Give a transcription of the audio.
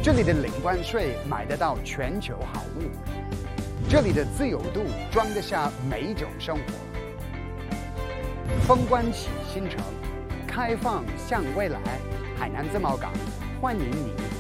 这里的领关税买得到全球好物，这里的自由度装得下每一种生活。封关启新城，开放向未来，海南自贸港欢迎你。